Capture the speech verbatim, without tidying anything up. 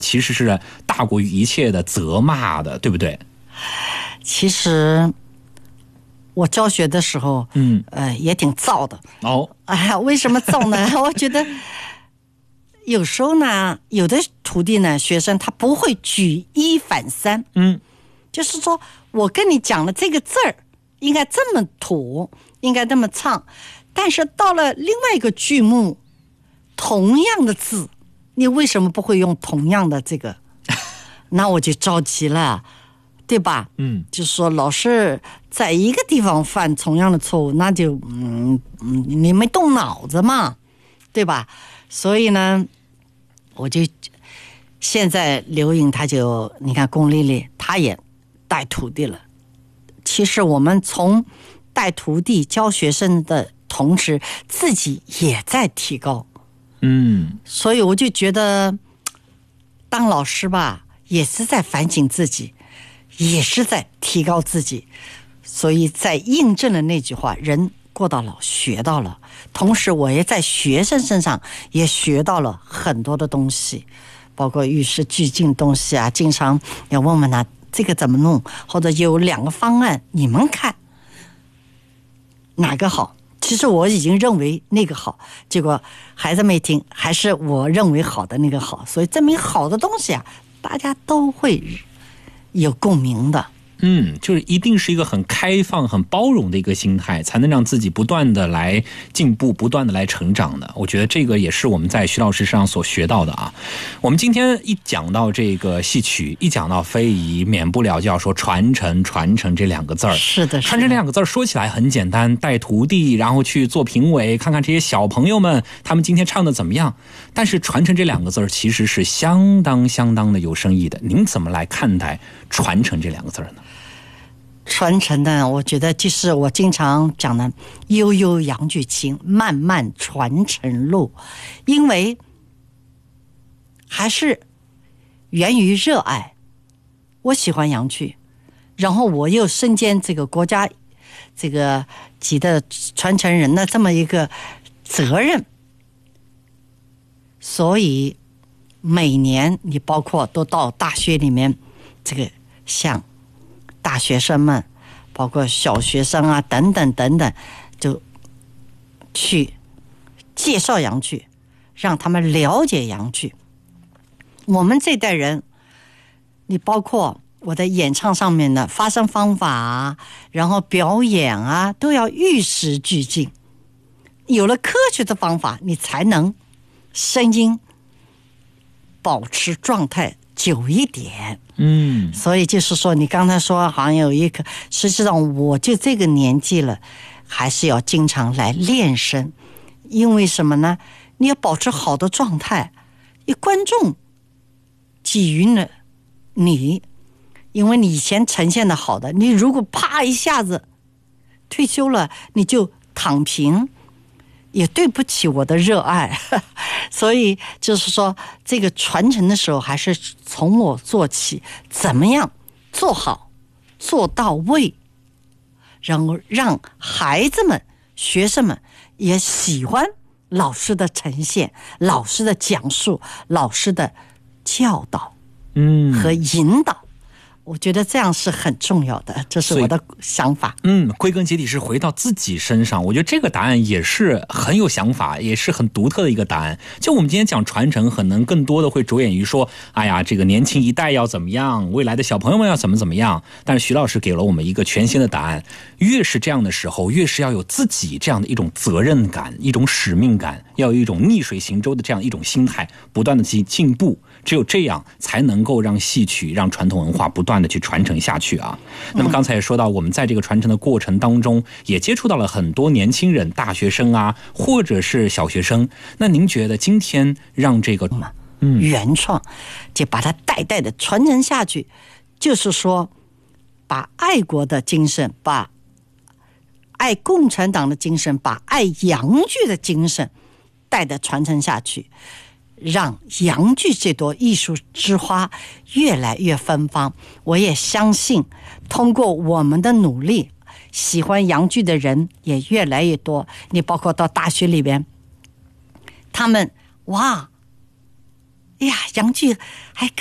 其实是大过于一切的责骂的，对不对？ 其实我教学的时候，嗯，呃，也挺燥的。 哦， 哎呀，为什么燥呢？我觉得有时候呢，有的徒弟呢，学生他不会举一反三， 嗯， 就是说我跟你讲了这个字儿应该这么吐，应该这么唱，但是到了另外一个句目，同样的字，你为什么不会用同样的这个？那我就着急了，对吧？ 嗯， 就说老师在一个地方犯同样的错误，那就嗯嗯，你没动脑子嘛，对吧？所以呢，我就现在刘颖他就你看龚丽丽她也带徒弟了。其实我们从带徒弟教学生的同时，自己也在提高。 嗯， 所以我就觉得当老师吧，也是在反省自己，也是在提高自己，所以在印证了那句话，人过到老学到了。同时我也在学生身上也学到了很多的东西，包括与时俱进的东西啊，经常要问问他这个怎么弄，或者有两个方案，你们看哪个好？其实我已经认为那个好，结果孩子没听，还是我认为好的那个好，所以证明好的东西啊，大家都会有共鸣的。 嗯，就是一定是一个很开放、很包容的一个心态，才能让自己不断的来进步，不断的来成长的。我觉得这个也是我们在徐老师身上所学到的啊。我们今天一讲到这个戏曲，一讲到非遗，免不了就要说传承、传承这两个字儿。 是的， 传承这两个字儿说起来很简单，带徒弟，然后去做评委，看看这些小朋友们他们今天唱的怎么样。但是传承这两个字儿其实是相当相当的有深意的。您怎么来看待传承这两个字儿呢？ 传承的，我觉得就是我经常讲的悠悠扬剧情，漫漫传承路，因为还是源于热爱。我喜欢洋剧，然后我又身兼这个国家这个级的传承人的这么一个责任，所以每年你包括都到大学里面，这个像大学生们，包括小学生啊，等等等等，就去介绍洋剧，让他们了解洋剧。我们这代人，你包括我在演唱上面的发声方法啊，然后表演啊，都要与时俱进。有了科学的方法，你才能声音保持状态久一点。嗯，所以就是说你刚才说好像有一个，实际上我就这个年纪了，还是要经常来练声。因为什么呢？你要保持好的状态，你观众给予了你，因为你以前呈现的好的，你如果啪一下子退休了，你就躺平，也对不起我的热爱。所以就是说这个传承的时候还是从我做起，怎么样做好做到位，然后让孩子们学生们也喜欢老师的呈现，老师的讲述，老师的教导嗯和引导。我觉得这样是很重要的，这是我的想法。 嗯，归根结底是回到自己身上。我觉得这个答案也是很有想法，也是很独特的一个答案。就我们今天讲传承，可能更多的会着眼于说，哎呀，这个年轻一代要怎么样，未来的小朋友们要怎么怎么样。但是徐老师给了我们一个全新的答案，越是这样的时候，越是要有自己这样的一种责任感，一种使命感，要有一种逆水行舟的这样一种心态，不断的去进步。只有这样才能够让戏曲、让传统文化不断的去传承下去啊。那么刚才也说到，我们在这个传承的过程当中，也接触到了很多年轻人、大学生啊，或者是小学生。那您觉得今天让这个嗯原创，就把它代代的传承下去，就是说把爱国的精神，把爱共产党的精神，把爱洋剧的精神带的传承下去，让洋剧这朵艺术之花越来越芬芳。我也相信通过我们的努力，喜欢洋剧的人也越来越多。你包括到大学里边，他们哇哎呀，洋剧还